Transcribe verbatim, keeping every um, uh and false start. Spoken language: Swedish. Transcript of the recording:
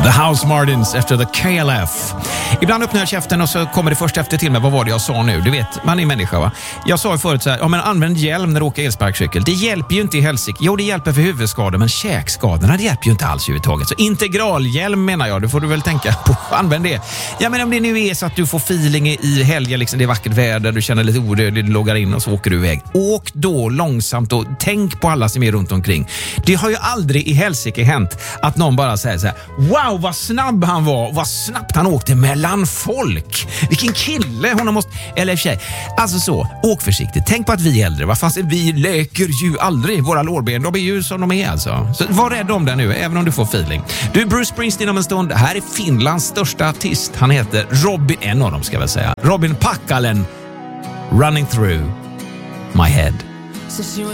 The House Martins efter The K L F. Ibland öppnar jag käften och så kommer det först efter till mig. Vad var det jag sa nu? Du vet, man är människa, va? Jag sa ju förut så här, ja men använd hjälm när du åker elsparkcykel. Det hjälper ju inte i helsike. Jo, det hjälper för huvudskador, men käkskadorna, det hjälper ju inte alls överhuvudtaget. Så integralhjälm menar jag, det får du väl tänka på. Använd det. Ja, men om det nu är så att du får feeling i helgen, liksom det är vackert väder, du känner lite odödlig, du loggar in och så åker du iväg. Åk då långsamt och tänk på alla som är runt omkring. Det har ju aldrig i helsike hänt att någon bara säger så här: wow, vad snabb han var, vad snabbt han åkte mellan folk. Vilken kille hon måste, eller tjej. Alltså så, åk försiktigt. Tänk på att vi äldre, vad fast vi läker ju aldrig våra lårben. De är ju som de är alltså. Så var rädd om det nu, även om du får feeling. Du, Bruce Springsteen om en stund. Här är Finlands största artist. Han heter Robin, en av dem ska jag väl säga. Robin Packalen. Running through my head. So she was